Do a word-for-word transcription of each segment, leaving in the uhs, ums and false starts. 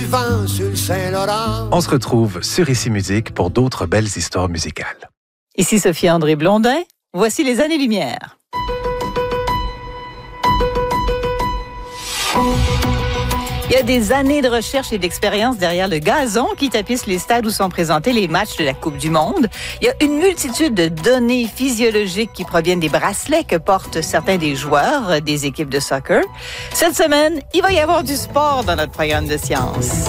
vent sur le Saint-Laurent. On se retrouve sur Ici Musique pour d'autres belles histoires musicales. Ici Sophie-André Blondin. Voici les années-lumière. Il y a des années de recherche et d'expérience derrière le gazon qui tapisse les stades où sont présentés les matchs de la Coupe du Monde. Il y a une multitude de données physiologiques qui proviennent des bracelets que portent certains des joueurs des équipes de soccer. Cette semaine, il va y avoir du sport dans notre programme de sciences.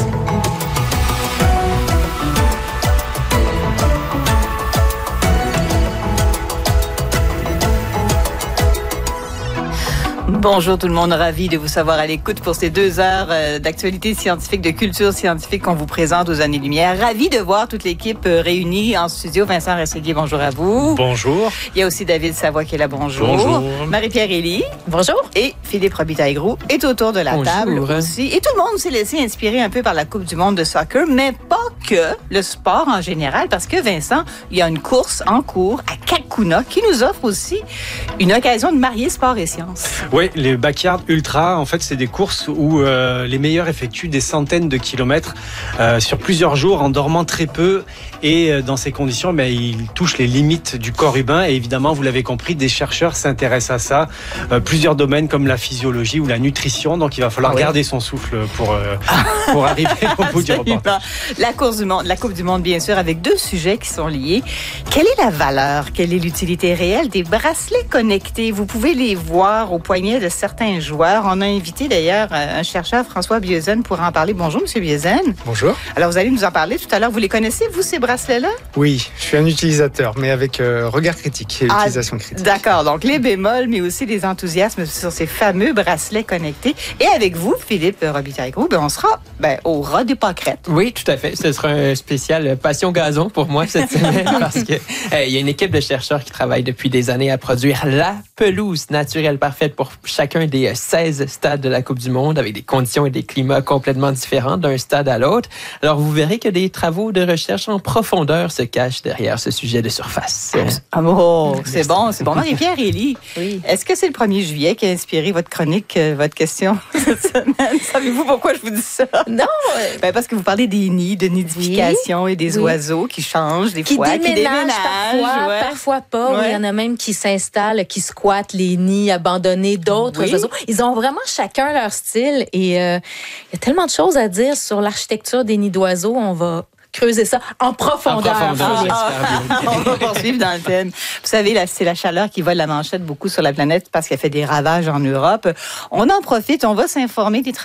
Bonjour tout le monde, ravi de vous savoir à l'écoute pour ces deux heures euh, d'actualité scientifique, de culture scientifique qu'on vous présente aux années-lumière. Ravi de voir toute l'équipe euh, réunie en studio. Vincent Rességuier, bonjour à vous. Bonjour. Il y a aussi David Savoie qui est là, bonjour. Bonjour. Marie-Pierre Élie. Bonjour. Et Philippe Robitaille-Groux est autour de la bonjour. table aussi. Et tout le monde s'est laissé inspirer un peu par la Coupe du monde de soccer, mais pas que le sport en général, parce que Vincent, il y a une course en cours à Kakuna qui nous offre aussi une occasion de marier sport et sciences. Oui, les Backyard Ultra, en fait, c'est des courses où euh, les meilleurs effectuent des centaines de kilomètres euh, sur plusieurs jours en dormant très peu. Et euh, dans ces conditions, ben, ils touchent les limites du corps humain. Et évidemment, vous l'avez compris, des chercheurs s'intéressent à ça. Euh, plusieurs domaines comme la physiologie ou la nutrition. Donc, il va falloir ah oui. garder son souffle pour, euh, pour arriver au bout du reportage. La course du monde, la Coupe du monde, bien sûr, avec deux sujets qui sont liés. Quelle est la valeur, quelle est l'utilité réelle des bracelets connectés? Vous pouvez les voir au poignet de certains joueurs. On a invité d'ailleurs un chercheur, François Bieuzen, pour en parler. Bonjour, M. Bieuzen. Bonjour. Alors, vous allez nous en parler tout à l'heure. Vous les connaissez, vous, ces bracelets-là? Oui, je suis un utilisateur, mais avec euh, regard critique et ah, utilisation critique. D'accord. Donc, les bémols, mais aussi les enthousiasmes sur ces fameux bracelets connectés. Et avec vous, Philippe Robitaille-Groux, ben, on sera ben, au ras des pâquerettes. Oui, tout à fait. Ce sera un spécial Passion Gazon pour moi cette semaine parce que euh, il y a une équipe de chercheurs qui travaille depuis des années à produire la pelouse naturelle parfaite pour chacun des seize stades de la Coupe du monde avec des conditions et des climats complètement différents d'un stade à l'autre. Alors, vous verrez que des travaux de recherche en profondeur se cachent derrière ce sujet de surface. Ah bon, c'est bon, c'est bon. Marie-Pierre Élie, oui. Est-ce que c'est le premier juillet qui a inspiré votre chronique, euh, votre question cette semaine? Savez-vous pourquoi je vous dis ça? Non. Ben parce que vous parlez des nids, de nidification oui. et des oui. oiseaux qui changent des qui fois, déménagent, qui déménagent. Parfois, ouais. parfois pas. Ouais. Il y en a même qui s'installent, qui squattent les nids abandonnés d'autres oui. oiseaux. Ils ont vraiment chacun leur style et euh, il y a tellement de choses à dire sur l'architecture des nids d'oiseaux. On va creuser ça en profondeur. En profondeur ah, ah, on va poursuivre dans le thème. Vous savez, là, c'est la chaleur qui vole la manchette beaucoup sur la planète parce qu'elle fait des ravages en Europe. On en profite, on va s'informer des